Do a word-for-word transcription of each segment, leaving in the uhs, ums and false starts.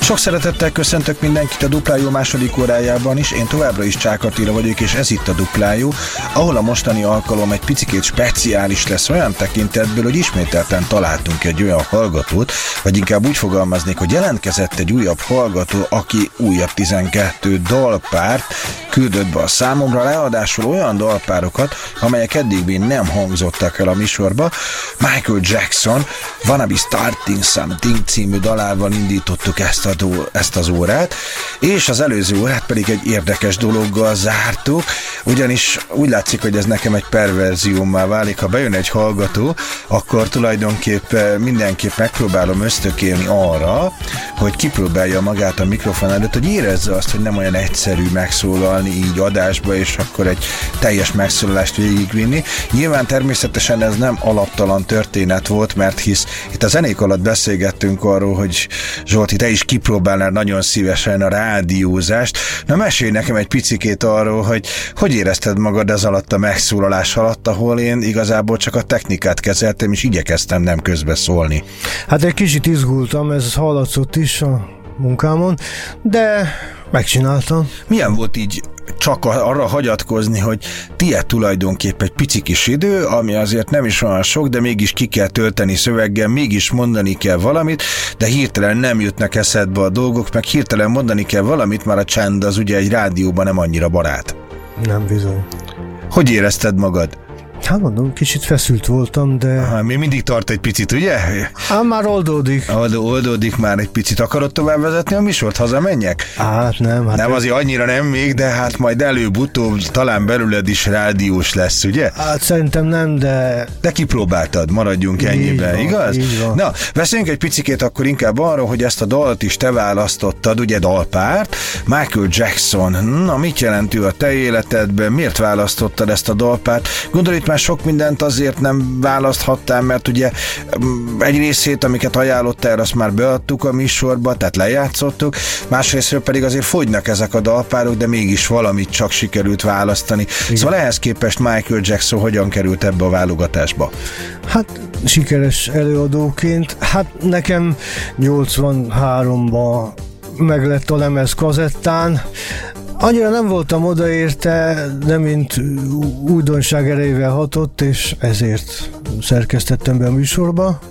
Sok szeretettel köszöntök mindenkit a Duplájó második órájában is. Én továbbra is Csák Attila vagyok, és ez itt a Duplájó, ahol a mostani alkalom egy picikét speciális lesz olyan tekintetből, hogy ismételten találtunk egy olyan hallgatót, vagy inkább úgy fogalmaznék, hogy jelentkezett egy újabb hallgató, aki újabb tizenkét dalpárt küldött be a számomra, ráadásul olyan dalpárokat, amelyek eddig még nem hangzottak el a műsorba. Michael Jackson Wanna Be Starting Something című dalával indítottuk ezt, a do, ezt az órát, és az előző órát pedig egy érdekes dologgal zártuk, ugyanis úgy látszik, hogy ez nekem egy perverziómmá válik. Ha bejön egy hallgató, akkor tulajdonképp mindenképp megpróbálom ösztökélni arra, hogy kipróbálja magát a mikrofon előtt, hogy érezze azt, hogy nem olyan egyszerű megszólalni így adásba, és akkor egy teljes megszólalást végigvinni. Nyilván természetesen ez nem alaptalan történet volt, mert hisz itt a zenék alatt beszélgettünk arról, hogy Zsolti, te is kipróbálnál nagyon szívesen a rádiózást. Na, mesélj nekem egy picikét arról, hogy hogy érezted magad ez alatt a megszólalás alatt, ahol én igazából csak a technikát kezeltem, és igyekeztem nem közbeszólni. Hát egy kicsit izgultam, ez hallatszott is a munkámon, de megcsináltam. Milyen volt így csak arra hagyatkozni, hogy tiéd tulajdonképp egy pici kis idő, ami azért nem is olyan sok, de mégis ki kell tölteni szöveggel, mégis mondani kell valamit, de hirtelen nem jutnak eszedbe a dolgok, meg hirtelen mondani kell valamit, már a csend az ugye egy rádióban nem annyira barát. Nem bizony. Hogy érezted magad? Hát mondom, kicsit feszült voltam, de... Aha, még mindig tart egy picit, ugye? Hát már oldódik. Oldó, oldódik már egy picit. Akarod tovább vezetni a műsort? Hazamenjek? Hát nem. Hát nem, azért annyira nem még, de hát majd előbb-utóbb talán belőled is rádiós lesz, ugye? Hát szerintem nem, de... De kipróbáltad, maradjunk ennyiben, van, igaz? Na, beszéljünk egy picikét akkor inkább arról, hogy ezt a dalt is te választottad, ugye dalpárt. Michael Jackson. Na, mit jelent ő a te életedben? Miért választottad ezt a dalpárt? Gondolj, itt már sok mindent azért nem választhattál, mert ugye egy részét, amiket ajánlottál, azt már beadtuk a műsorba, tehát lejátszottuk, másrésztről pedig azért fogynak ezek a dalpárok, de mégis valamit csak sikerült választani. Igen. Szóval ehhez képest Michael Jackson hogyan került ebbe a válogatásba? Hát sikeres előadóként, hát nekem nyolcvanháromban meglett a lemez kazettán. Annyira nem voltam odaérte, de mint újdonság erejével hatott, és ezért szerkesztettem be a műsorba,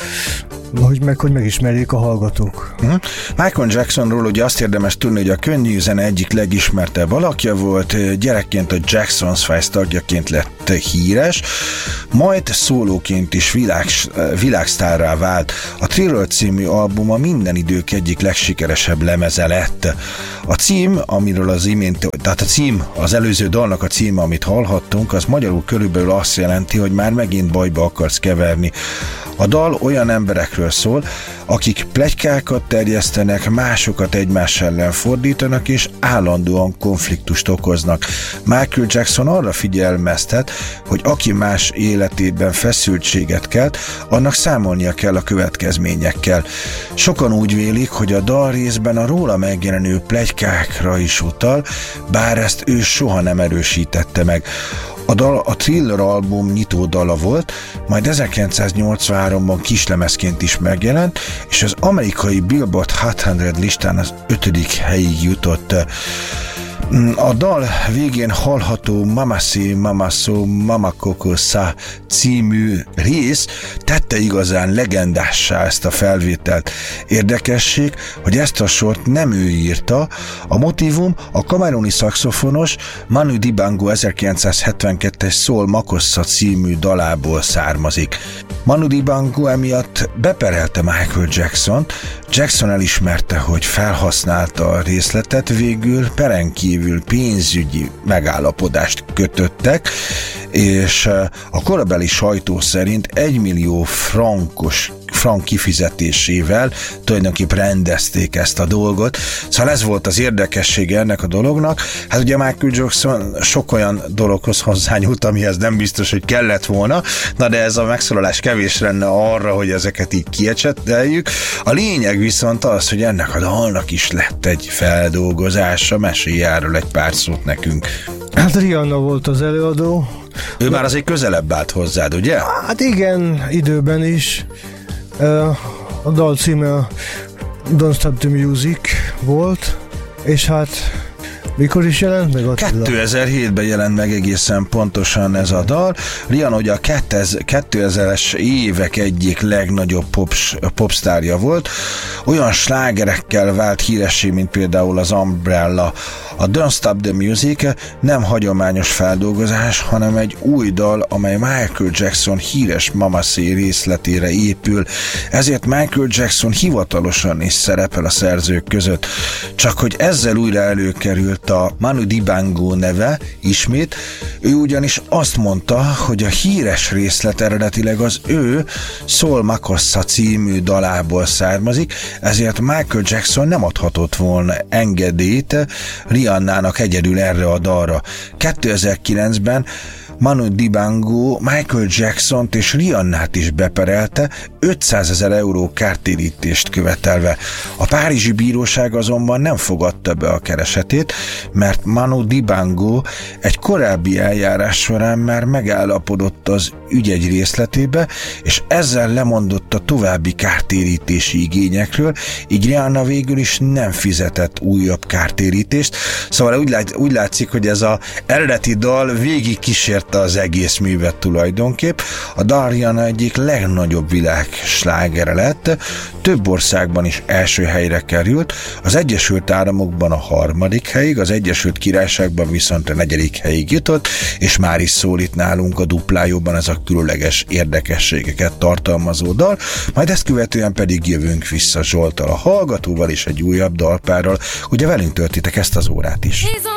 hogy meg, hogy megismerjék a hallgatók. Uh-huh. Michael Jacksonról ugye azt érdemes tudni, hogy a könnyű zene egyik legismertebb alakja volt, gyerekként a Jackson's Five tagjaként lett híres, majd szólóként is világ, világsztárrá vált. A Thriller című albuma minden idők egyik legsikeresebb lemeze lett. A cím, amiről az imént, tehát a cím, az előző dalnak a címe, amit hallhattunk, az magyarul körülbelül azt jelenti, hogy már megint bajba akarsz keverni. A dal olyan emberekről szól, akik pletykákat terjesztenek, másokat egymás ellen fordítanak, és állandóan konfliktust okoznak. Michael Jackson arra figyelmeztet, hogy aki más életében feszültséget kelt, annak számolnia kell a következményekkel. Sokan úgy vélik, hogy a dal részben a róla megjelenő pletykákra is utal, bár ezt ő soha nem erősítette meg. A dal a Thriller album nyitódala volt, majd ezerkilencszáznyolcvanháromban kislemezként is megjelent, és az amerikai Billboard hatszáz listán az ötödik helyig jutott. A dal végén hallható Mama Si, Mama So, Mama Coco Sa című rész tette igazán legendássá ezt a felvételt. Érdekesség, hogy ezt a sort nem ő írta, a motívum a kameruni szaxofonos Manu Dibango ezerkilencszázhetvenkettes Soul Makossa című dalából származik. Manu Dibango emiatt beperelte Michael Jackson-t. Jackson elismerte, hogy felhasználta a részletet, végül peren kívül pénzügyi megállapodást kötöttek, és a korabeli sajtó szerint egymillió frankos frank kifizetésével tulajdonképp rendezték ezt a dolgot. Szóval ez volt az érdekessége ennek a dolognak. Hát ugye Michael Jackson sok olyan dologhoz hozzányúlt, amihez nem biztos, hogy kellett volna, na de ez a megszólalás kevés lenne arra, hogy ezeket így kiecseteljük. A lényeg viszont az, hogy ennek a dalnak is lett egy feldolgozása. Mesélj erről egy pár szót nekünk. Hát Rihanna volt az előadó. Ő de... már azért közelebb állt hozzád, ugye? Hát igen, időben is. A dal címe Don't Stop the Music volt, és hát mikor is jelent meg? kétezer-hétben jelent meg egészen pontosan ez a dal. Rihanna ugye a kétezres évek egyik legnagyobb pops, popstárja volt. Olyan slágerekkel vált híressé, mint például az Umbrella. A Don't Stop the Music nem hagyományos feldolgozás, hanem egy új dal, amely Michael Jackson híres Mama Say részletére épül. Ezért Michael Jackson hivatalosan is szerepel a szerzők között. Csak hogy ezzel újra előkerült a Manu Dibango neve ismét, ő ugyanis azt mondta, hogy a híres részlet eredetileg az ő Soul Makossa című dalából származik, ezért Michael Jackson nem adhatott volna engedélyt Rihannának egyedül erre a dalra. kétezer-kilencben Manu Dibango Michael Jacksont és Rihannát is beperelte, ötszázezer euró kártérítést követelve. A párizsi bíróság azonban nem fogadta be a keresetét, mert Manu Dibango egy korábbi eljárás során már megállapodott az ügy egy részletébe, és ezzel lemondott a további kártérítési igényekről, így Rihanna végül is nem fizetett újabb kártérítést. Szóval úgy, lát, úgy látszik, hogy ez az eredeti dal végig kísérte az egész művet tulajdonképp. A dal Rihanna egyik legnagyobb világslágere lett, több országban is első helyre került, az Egyesült Államokban a harmadik helyig, az Egyesült Királyságban viszont a negyedik helyig jutott, és már is szól itt nálunk a duplájóban ez a különleges érdekességeket tartalmazó dal, majd ezt követően pedig jövünk vissza Zsolttal, a hallgatóval és egy újabb dalpárral, ugye velünk töltitek ezt az órát is.